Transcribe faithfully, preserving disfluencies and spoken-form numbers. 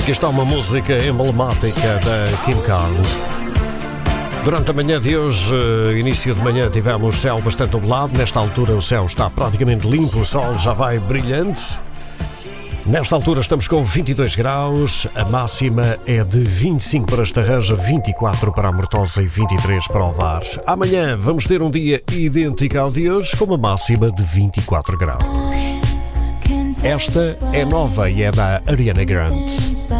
Aqui está uma música emblemática da Kim Carnes. Durante a manhã de hoje, início de manhã, tivemos céu bastante nublado. Nesta altura o céu está praticamente limpo, o sol já vai brilhante. Nesta altura estamos com vinte e dois graus, a máxima é de vinte e cinco para Estarreja, vinte e quatro para a Mortosa e vinte e três para o Var. Amanhã vamos ter um dia idêntico ao de hoje, com uma máxima de vinte e quatro graus. Esta é nova e é da Ariana Grande.